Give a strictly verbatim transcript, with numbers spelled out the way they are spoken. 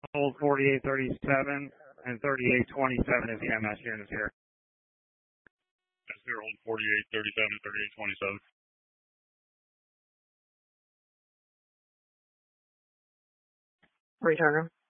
Hold forty-eight thirty-seven and thirty-eight twenty-seven is the M S units here. That's here, hold forty-eight thirty-seven and thirty-eight twenty-seven. Return.